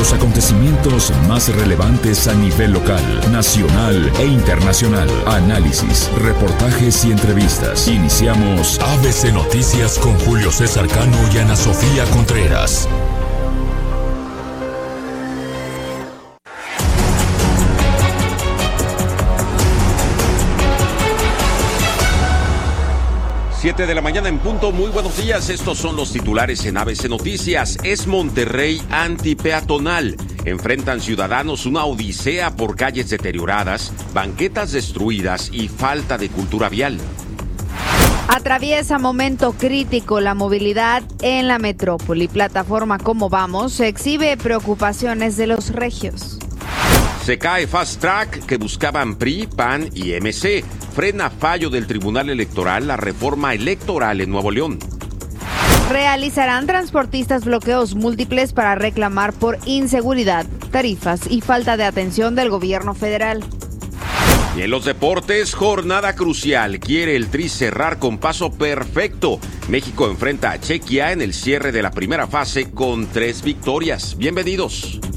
Los acontecimientos más relevantes a nivel local, nacional e internacional. Análisis, reportajes y entrevistas. Iniciamos ABC Noticias con Julio César Cano y Ana Sofía Contreras. Siete de la mañana en punto. Muy buenos días. Estos son los titulares en ABC Noticias. Es Monterrey antipeatonal. Enfrentan ciudadanos una odisea por calles deterioradas, banquetas destruidas y falta de cultura vial. Atraviesa momento crítico la movilidad en la metrópoli. Plataforma Cómo Vamos exhibe preocupaciones de los regios. Se cae Fast Track que buscaban PRI, PAN y MC. Frena fallo del Tribunal Electoral la reforma electoral en Nuevo León. Realizarán transportistas bloqueos múltiples para reclamar por inseguridad, tarifas y falta de atención del gobierno federal. Y en los deportes, jornada crucial. Quiere el Tri cerrar con paso perfecto. México enfrenta a Chequia en el cierre de la primera fase con 3 victorias. Bienvenidos.